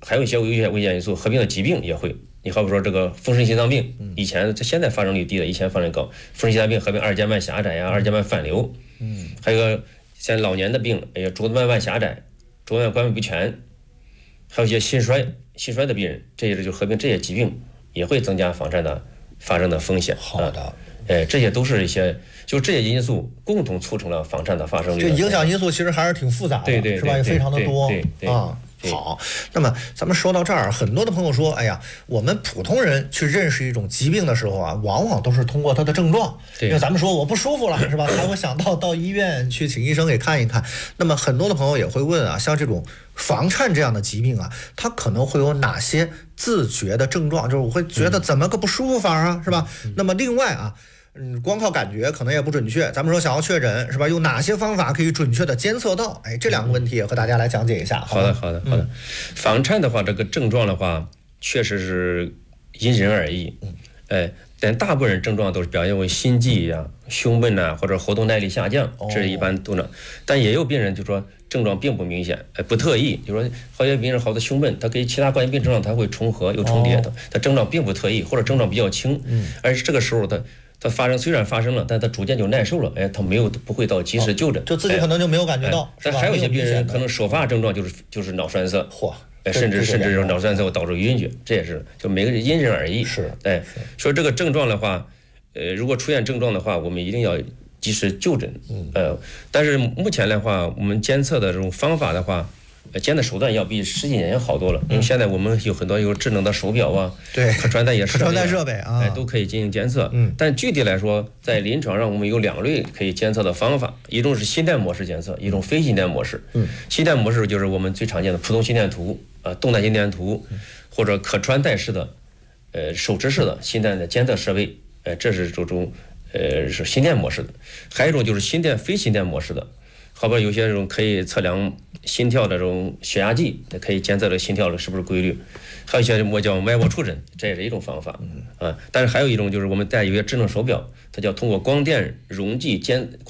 还有一些危险因素，合并的疾病也会。你好比说这个风湿心脏病，现在发生率低了，以前发生高。风湿心脏病合并二尖瓣狭窄呀、二尖瓣反流，还有个像老年的病，主动脉狭窄、主动脉关闭不全，还有一些心衰的病人，这些就合并这些疾病也会增加房颤的发生的风险。 好的， 这些都是一些就这些因素共同促成了房颤的发生率。 这影响因素其实还是挺复杂的， 对， 是吧？也非常的多啊。好，那么咱们说到这儿，很多的朋友说，哎呀，我们普通人去认识一种疾病的时候啊，往往都是通过它的症状，因为咱们说我不舒服了，是吧？才会想到医院去请医生给看一看。那么很多的朋友也会问啊，像这种房颤这样的疾病啊，它可能会有哪些自觉的症状？就是我会觉得怎么个不舒服法啊，是吧？那么另外啊。光靠感觉可能也不准确。咱们说想要确诊，是吧？用哪些方法可以准确的监测到？这两个问题也和大家来讲解一下。 好的。房颤的话，这个症状的话，确实是因人而异。但大部分人症状都是表现为心悸呀、胸闷呐，或者活动耐力下降，这是一般都能。但也有病人就说症状并不明显，不特异。就说好些病人好多胸闷，他跟其他冠心病症状它会重合又重叠，他症状并不特异，或者症状比较轻。而这个时候它虽然发生了，但它逐渐就耐受了，它不会到及时就诊， 就自己可能就没有感觉到。 但还有一些病人可能首发症状就是脑栓塞，甚至脑栓塞导致晕厥，这也是就每个人因人而异。说这个症状的话，如果出现症状的话，我们一定要及时就诊。但是目前的话，我们监测的这种方法的话，监测手段要比10几年要好多了，因为现在我们有很多有智能的手表啊，可穿戴设备啊，都可以进行监测。但具体来说，在临床上我们有2类可以监测的方法，一种是心电模式监测，一种非心电模式。心电模式就是我们最常见的普通心电图、动态心电图，或者可穿戴式的手持式的心电的监测设备。这是这种是心电模式的。还有一种就是非心电模式的。好比有些这种可以测量心跳的这种血压计，它可以监测这心跳的是不是规律。还有一些我叫脉搏触诊，这也是一种方法。但是还有一种就是我们带有些智能手表，它叫通过光电溶剂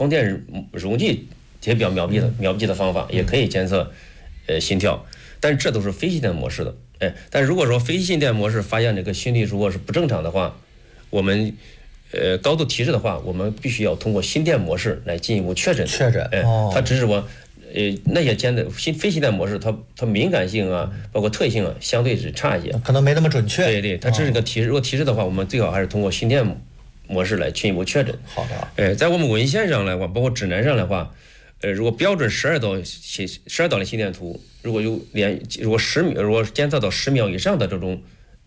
体表秒计的方法，也可以监测心跳。但是这都是非心电模式的。但如果说非心电模式发现这个心率如果是不正常的话，我们高度提示的话，我们必须要通过心电模式来进一步确诊。它只是那些非心电模式，它敏感性啊，包括特性啊，相对是差一些， 可能没那么准确。 对，它只是个提示。如果提示的话，我们最好还是通过心电模式来进一步确诊。 好的。 在我们文献上来话，包括指南上来话，如果标准12道的心电图，如果监测到10秒以上的这种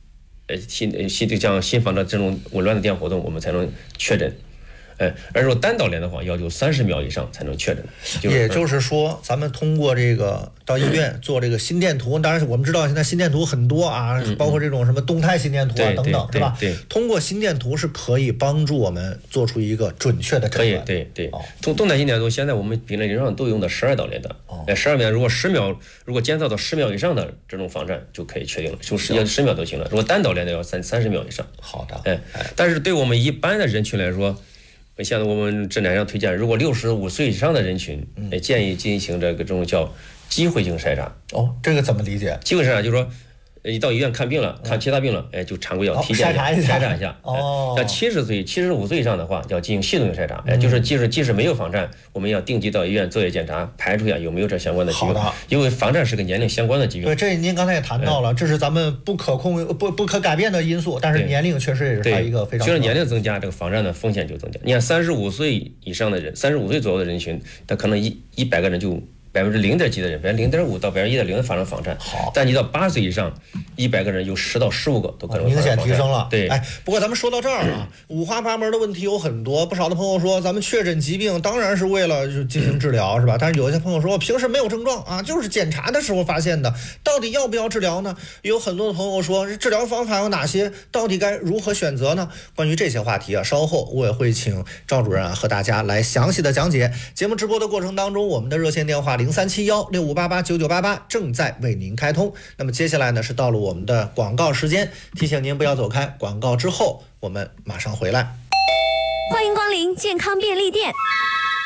像心房的这种紊乱的电活动，我们才能确诊。而如果单导联的话，要求30秒以上才能确诊。 也就是说，咱们通过这个到医院做这个心电图，当然我们知道现在心电图很多啊，包括这种什么动态心电图啊等等，是吧？通过心电图是可以帮助我们做出一个准确的诊断。 对。动态心电图现在我们病人上都用的12导联的。12秒，如果监测到10秒以上的这种房颤就可以确定了，就10秒都行了。如果单导联的要30秒以上。 好的。 但是对我们一般的人群来说，像我们指南上推荐，如果65岁以上的人群，建议进行这种叫机会性筛查。 这个怎么理解？ 机会筛查就是说，一到医院看病了，看其他病了，就常规要体检筛查一下。像75岁以上的话，要进行系统性筛查。就是即使没有房颤，我们要定期到医院做一检查，排除一下有没有这相关的疾病。因为房颤是跟年龄相关的疾病。 对，这您刚才也谈到了，这是咱们不可改变的因素，但是年龄确实也是它一个非常。 随着年龄增加，这个房颤的风险就增加。你看35岁以上的人，35岁左右的人群，他可能100个人就0.几的人，0.5到1.0%的发生房颤。但你到80岁以上，100个人有10到15个都可能明显提升了。 对， 不过咱们说到这儿啊，五花八门的问题有很多，不少的朋友说，咱们确诊疾病当然是为了就进行治疗，是吧？但是有一些朋友说，平时没有症状啊，就是检查的时候发现的，到底要不要治疗呢？有很多的朋友说，治疗方法有哪些？到底该如何选择呢？关于这些话题啊，稍后我也会请赵主任和大家来详细的讲解。节目直播的过程当中，我们的热线电话037165889988正在为您开通。那么接下来呢，是到了我们的广告时间，提醒您不要走开，广告之后我们马上回来。 欢迎光临健康便利店。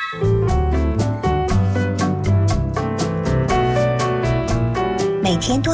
每天多